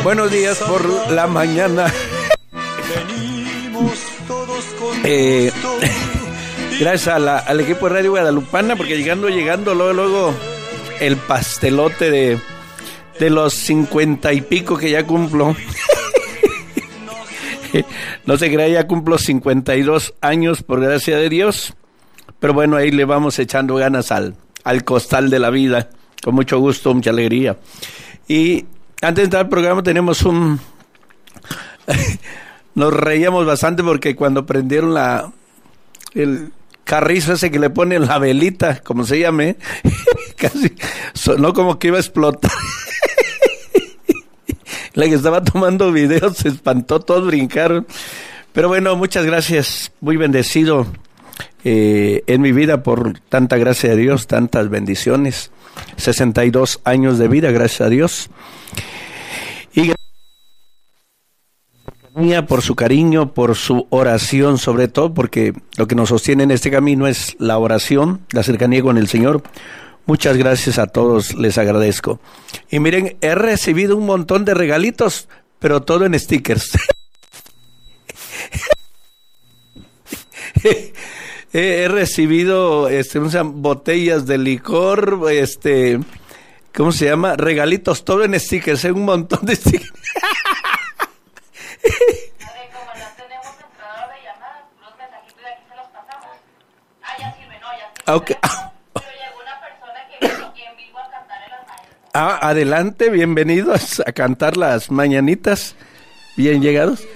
Buenos días por la mañana. Gracias al equipo de Radio Guadalupana, porque llegando luego el pastelote de los 50 y pico que ya cumplo. No se crea, ya cumplo 52 años, por gracia de Dios. Pero bueno, ahí le vamos echando ganas al costal de la vida, con mucho gusto, mucha alegría. Y antes de entrar al programa tenemos nos reíamos bastante porque cuando prendieron el carrizo ese que le ponen la velita, como se llame, casi sonó como que iba a explotar. La que estaba tomando videos se espantó, todos brincaron. Pero bueno, muchas gracias, muy bendecido en mi vida por tanta gracia de Dios, tantas bendiciones. 62 años de vida, gracias a Dios. Y por su cariño, por su oración, sobre todo, porque lo que nos sostiene en este camino es la oración, la cercanía con el Señor. Muchas gracias a todos, les agradezco. Y miren, he recibido un montón de regalitos, pero todo en stickers. He recibido botellas de licor, ¿cómo se llama? Regalitos, todo en stickers, un montón de stickers. Como ya tenemos entrada de llamadas, los mensajitos de aquí se los pasamos. Ya sirve, no, ya sirve. Okay. Pero llegó una persona que vino aquí en vivo a cantarle las mañanitas. Adelante, bienvenidos a cantar las mañanitas. Bien llegados.